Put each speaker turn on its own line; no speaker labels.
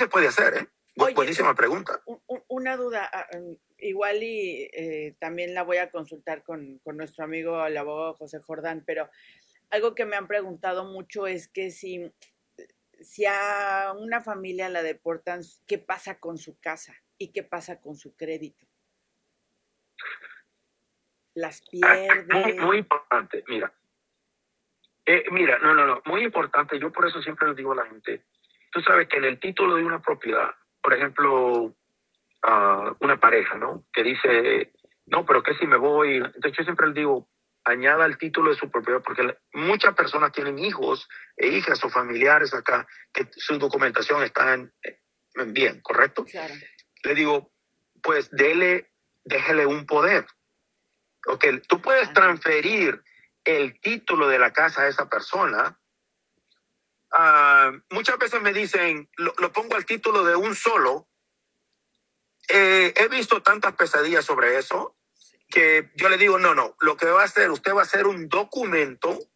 se puede hacer, ¿eh?
Oye,
Buenísima pregunta.
una duda, igual y también la voy a consultar con nuestro amigo el abogado José Jordán, pero algo que me han preguntado mucho es que si a una familia la deportan, ¿qué pasa con su casa y qué pasa con su crédito? ¿Las
Muy,
pierde?
muy importante, mira. Mira, no, muy importante. Yo por eso siempre les digo a la gente, tú sabes que en el título de una propiedad, por ejemplo, una pareja, ¿no? Que dice, no, pero ¿qué si me voy? Entonces yo siempre les digo, añada el título de su propiedad, porque muchas personas tienen hijos e hijas o familiares acá que su documentación está en bien, ¿correcto?
Claro.
Le digo, pues déjele un poder. Ok, tú puedes transferir el título de la casa a esa persona. Muchas veces me dicen, lo pongo al título de un solo. He visto tantas pesadillas sobre eso que yo le digo, no, lo que va a hacer, usted va a hacer un documento